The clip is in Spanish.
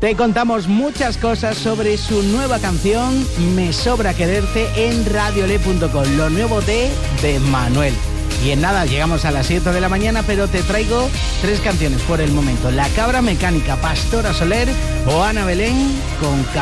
Te contamos muchas cosas sobre su nueva canción Me Sobra Quererte en radiole.com, lo nuevo de Manuel. Y en nada, llegamos a las 7 de la mañana, pero te traigo 3 canciones por el momento. La Cabra Mecánica, Pastora Soler o Ana Belén con